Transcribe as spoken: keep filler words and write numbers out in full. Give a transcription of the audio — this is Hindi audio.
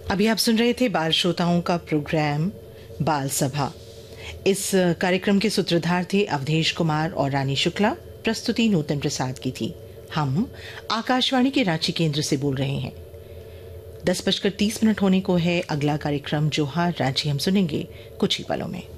अभी आप सुन रहे थे बाल श्रोताओं का प्रोग्राम बाल सभा। इस कार्यक्रम के सूत्रधार थे अवधेश कुमार और रानी शुक्ला। प्रस्तुति नूतन प्रसाद की थी। हम आकाशवाणी के रांची केंद्र से बोल रहे हैं। दस बजकर तीस मिनट होने को है। अगला कार्यक्रम जोहार रांची हम सुनेंगे कुछ ही पलों में।